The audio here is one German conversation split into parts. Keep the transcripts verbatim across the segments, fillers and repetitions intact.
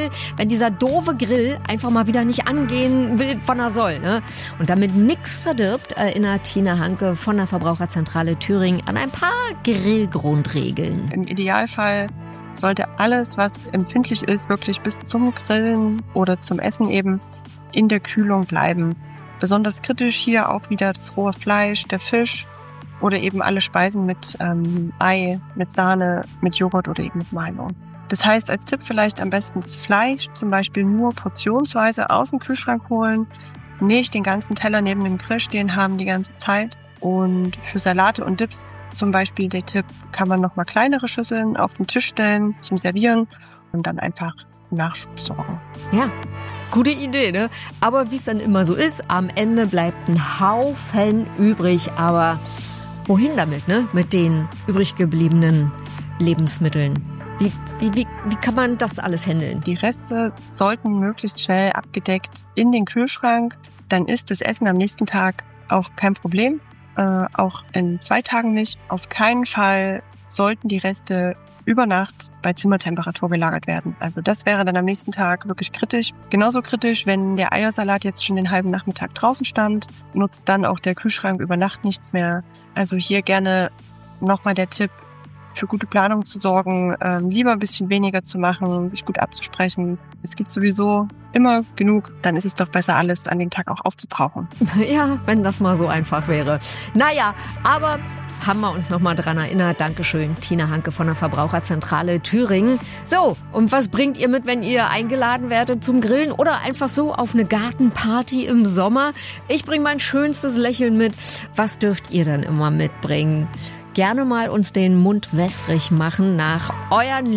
will, wenn dieser doofe Grill einfach mal wieder nicht angehen will, wann er soll. Ne? Und damit nichts verdirbt, erinnert Tina Hanke von der Verbraucherzentrale Thüringen an ein paar Grillgrundregeln. Im Idealfall sollte alles, was empfindlich ist, wirklich bis zum Grillen oder zum Essen eben in der Kühlung bleiben. Besonders kritisch hier auch wieder das rohe Fleisch, der Fisch oder eben alle Speisen mit ähm, Ei, mit Sahne, mit Joghurt oder eben mit Mayo. Das heißt, als Tipp vielleicht am besten das Fleisch zum Beispiel nur portionsweise aus dem Kühlschrank holen, nicht den ganzen Teller neben dem Grill stehen haben die ganze Zeit. Und für Salate und Dips zum Beispiel der Tipp, kann man nochmal kleinere Schüsseln auf den Tisch stellen zum Servieren und dann einfach Nachschub sorgen. Ja, gute Idee, ne? Aber wie es dann immer so ist, am Ende bleibt ein Haufen übrig. Aber wohin damit, ne? Mit den übrig gebliebenen Lebensmitteln. Wie, wie, wie, wie kann man das alles handeln? Die Reste sollten möglichst schnell abgedeckt in den Kühlschrank. Dann ist das Essen am nächsten Tag auch kein Problem. Äh, auch in zwei Tagen nicht. Auf keinen Fall sollten die Reste über Nacht bei Zimmertemperatur gelagert werden. Also das wäre dann am nächsten Tag wirklich kritisch. Genauso kritisch, wenn der Eiersalat jetzt schon den halben Nachmittag draußen stand, nutzt dann auch der Kühlschrank über Nacht nichts mehr. Also hier gerne nochmal der Tipp, für gute Planung zu sorgen, ähm, lieber ein bisschen weniger zu machen, sich gut abzusprechen. Es gibt sowieso immer genug, dann ist es doch besser, alles an dem Tag auch aufzubrauchen. Ja, wenn das mal so einfach wäre. Naja, aber haben wir uns nochmal dran erinnert. Dankeschön, Tina Hanke von der Verbraucherzentrale Thüringen. So, und was bringt ihr mit, wenn ihr eingeladen werdet zum Grillen oder einfach so auf eine Gartenparty im Sommer? Ich bringe mein schönstes Lächeln mit. Was dürft ihr dann immer mitbringen? Gerne mal uns den Mund wässrig machen nach euren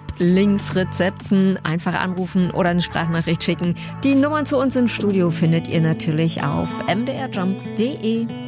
Lieblingsrezepten. Einfach anrufen oder eine Sprachnachricht schicken. Die Nummern zu uns im Studio findet ihr natürlich auf m d r jump punkt d e.